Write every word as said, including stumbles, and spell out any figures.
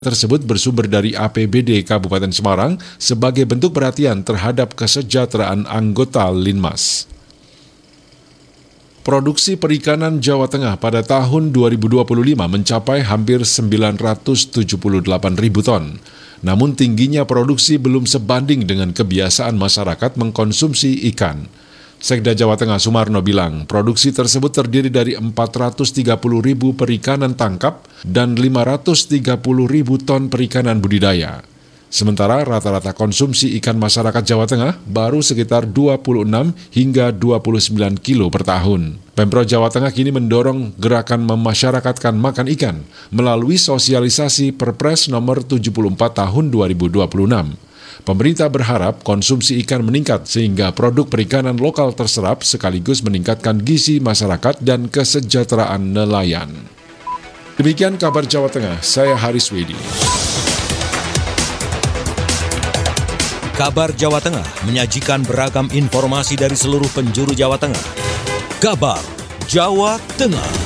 tersebut bersumber dari A P B D Kabupaten Semarang sebagai bentuk perhatian terhadap kesejahteraan anggota Linmas. Produksi perikanan Jawa Tengah pada tahun dua ribu dua puluh lima mencapai hampir sembilan ratus tujuh puluh delapan ribu ton. Namun tingginya produksi belum sebanding dengan kebiasaan masyarakat mengkonsumsi ikan. Sekda Jawa Tengah Sumarno bilang, produksi tersebut terdiri dari empat ratus tiga puluh ribu perikanan tangkap dan lima ratus tiga puluh ribu ton perikanan budidaya. Sementara rata-rata konsumsi ikan masyarakat Jawa Tengah baru sekitar dua puluh enam hingga dua puluh sembilan kilo per tahun. Pemprov Jawa Tengah kini mendorong gerakan memasyarakatkan makan ikan melalui sosialisasi Perpres nomor tujuh puluh empat tahun dua ribu dua puluh enam. Pemerintah berharap konsumsi ikan meningkat sehingga produk perikanan lokal terserap sekaligus meningkatkan gizi masyarakat dan kesejahteraan nelayan. Demikian kabar Jawa Tengah, saya Haris Wedi. Kabar Jawa Tengah menyajikan beragam informasi dari seluruh penjuru Jawa Tengah. Kabar Jawa Tengah.